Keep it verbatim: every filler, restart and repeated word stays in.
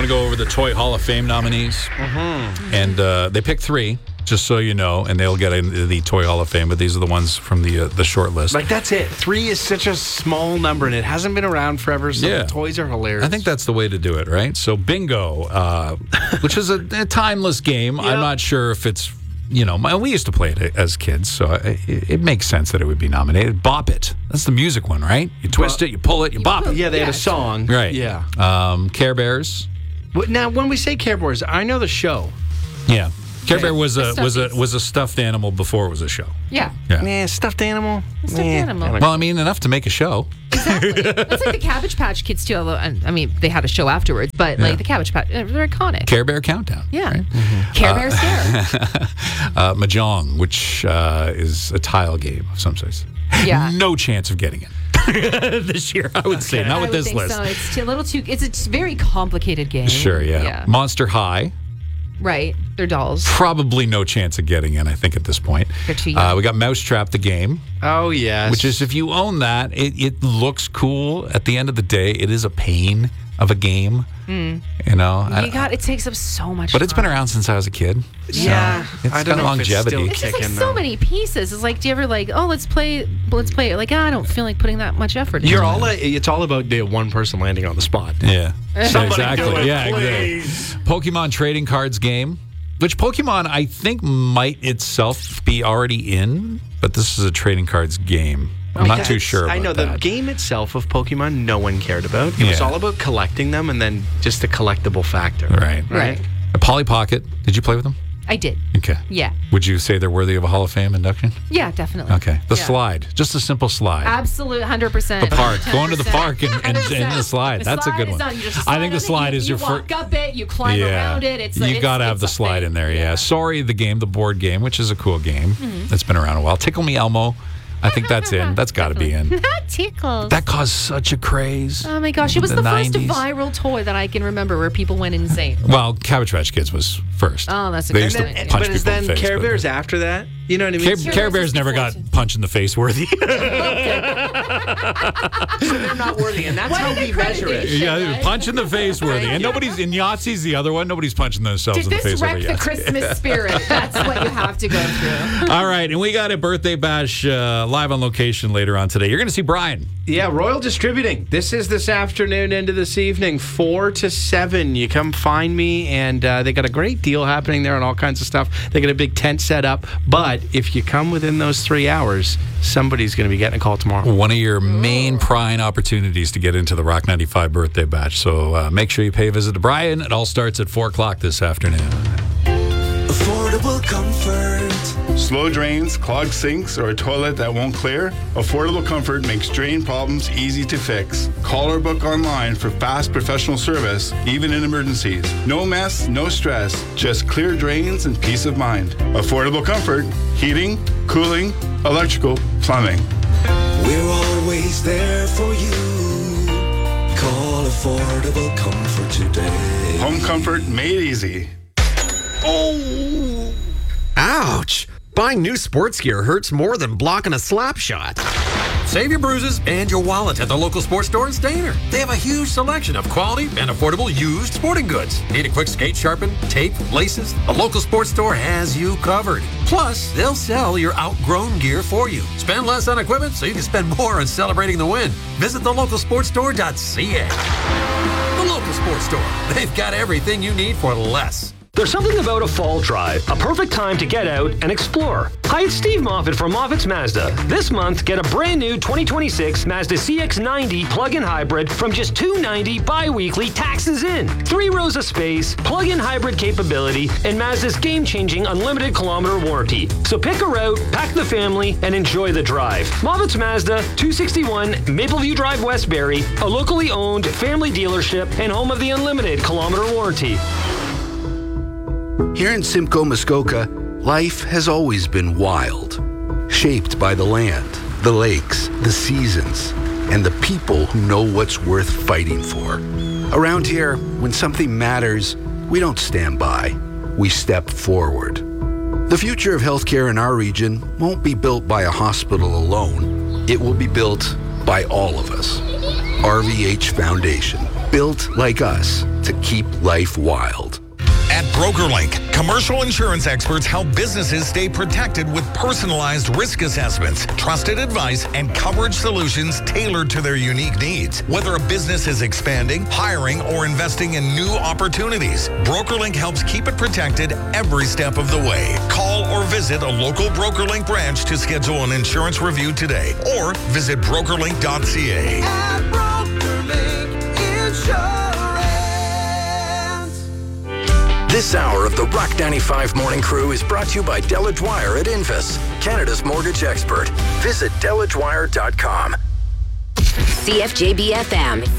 want to go over the Toy Hall of Fame nominees? Mm-hmm. And uh, they picked three, just so you know, and they'll get into the Toy Hall of Fame, but these are the ones from the uh, the short list. Like, that's it. Three is such a small number, and it hasn't been around forever, so yeah. the toys are hilarious. I think that's the way to do it, right? So bingo, uh, which is a, a timeless game. Yep. I'm not sure if it's, you know, my, we used to play it as kids, so it, it makes sense that it would be nominated. Bop It. That's the music one, right? You twist well, it, you pull it, you bop it. Yeah, they had a song. Right. Yeah. Um, Care Bears. Now, when we say Care Bears, I know the show. Yeah. Care Bear was a was a was a stuffed animal before it was a show. Yeah. Yeah. Nah, stuffed animal. Stuffed nah. animal. Well, I mean, enough to make a show. Exactly. It's like the Cabbage Patch Kids too. Although I mean, they had a show afterwards, but yeah. like the Cabbage Patch, they're iconic. Care Bear Countdown. Yeah. Right? Mm-hmm. Care Bear Scare. uh, Mahjong, which uh, is a tile game of some sort. Yeah. No chance of getting it this year. I would okay. say not I with would this think list. So it's a little too. It's a very complicated game. Sure. Yeah. yeah. Monster High. Right, they're dolls. Probably no chance of getting in, I think, at this point. They're too young. Uh, we got Mousetrap, the game. Oh, yes. Which is, if you own that, it, it looks cool. At the end of the day, it is a pain of a game. Mm. You know? You I, got, it takes up so much But time. it's been around since I was a kid. So yeah. It's I don't got know longevity. If it's it's just like kicking, so though. many pieces. It's like, do you ever like, oh, let's play, let's play it. Like, ah, I don't feel like putting that much effort into You're it. all, it's all about the one person landing on the spot. Yeah. Somebody exactly. do it, yeah, please. Exactly. Pokemon trading cards game. Which Pokemon, I think, might itself be already in, but this is a trading cards game. I'm because not too sure about I know that. the game itself of Pokemon, no one cared about. It yeah. was all about collecting them and then just the collectible factor. Right. Right. right. A Polly Pocket. Did you play with them? I did. Okay. Yeah. Would you say they're worthy of a Hall of Fame induction? Yeah, definitely. Okay. The yeah. slide. Just a simple slide. Absolute one hundred percent. The park. Going to the park and, and, and the slide. The That's slide a good one. Not, you just I think the slide you, is you your first. You walk up it, you climb yeah. around it. It's You've like, got to it's, have it's the slide thing. in there, yeah. yeah. Sorry, the game, the board game, which is a cool game. Mm-hmm. That's been around a while. Tickle Me Elmo. I think that's in. That's got to be in. That tickles. That caused such a craze. Oh my gosh, it was the, the first nineties. Viral toy that I can remember where people went insane. Well, Cabbage Patch Kids was first. Oh, that's a They good used to point. punch but people is then in the face. Care but- Bears after that? You know what I mean? Care, Care Care Bears Bears never got punched in the face worthy. So they're not worthy, and that's What how an we measure it. accreditation. Yeah, right? punch in the face worthy. And nobody's, in Yahtzee's the other one, nobody's punching themselves Did in the this face over wreck the Yahtzee. Christmas spirit? That's what you have to go through. All right, and we got a birthday bash uh, live on location later on today. You're going to see Brian. Yeah, Royal Distributing. This is this afternoon into this evening, four to seven. You come find me, and uh, they got a great deal happening there and all kinds of stuff. They got a big tent set up, but if you come within those three hours, somebody's going to be getting a call tomorrow. One of your main prying opportunities to get into the Rock ninety-five birthday bash. So uh, make sure you pay a visit to Brian. It all starts at four o'clock this afternoon. Affordable comfort. Slow drains, clogged sinks, or a toilet that won't clear? Affordable Comfort makes drain problems easy to fix. Call or book online for fast professional service, even in emergencies. No mess, no stress, just clear drains and peace of mind. Affordable Comfort, heating, cooling, electrical, plumbing. We're always there for you. Call Affordable Comfort today. Home comfort made easy. Oh! Ouch! Buying new sports gear hurts more than blocking a slap shot. Save your bruises and your wallet at the local sports store in Stayner. They have a huge selection of quality and affordable used sporting goods. Need a quick skate sharpen, tape, laces? The local sports store has you covered. Plus, they'll sell your outgrown gear for you. Spend less on equipment so you can spend more on celebrating the win. Visit the local sports store dot c a. The local sports store. They've got everything you need for less. There's something about a fall drive, a perfect time to get out and explore. Hi, it's Steve Moffat from Moffat's Mazda. This month, get a brand new twenty twenty-six Mazda C X ninety plug-in hybrid from just two hundred ninety dollars bi-weekly taxes in. Three rows of space, plug-in hybrid capability, and Mazda's game-changing unlimited kilometer warranty. So pick a route, pack the family, and enjoy the drive. Moffat's Mazda, two sixty-one Mapleview Drive, Westbury, a locally owned family dealership and home of the unlimited kilometer warranty. Here in Simcoe, Muskoka, life has always been wild, shaped by the land, the lakes, the seasons, and the people who know what's worth fighting for. Around here, when something matters, we don't stand by, we step forward. The future of healthcare in our region won't be built by a hospital alone. It will be built by all of us. R V H Foundation. built like us to keep life wild. At BrokerLink, commercial insurance experts help businesses stay protected with personalized risk assessments, trusted advice, and coverage solutions tailored to their unique needs. Whether a business is expanding, hiring, or investing in new opportunities, BrokerLink helps keep it protected every step of the way. Call or visit a local BrokerLink branch to schedule an insurance review today, or visit brokerlink dot c a. At BrokerLink Insurance. This hour of the Rock ninety-five Morning Crew is brought to you by Deladwire at Invis, Canada's mortgage expert. Visit deladwire dot com. C F J B F M,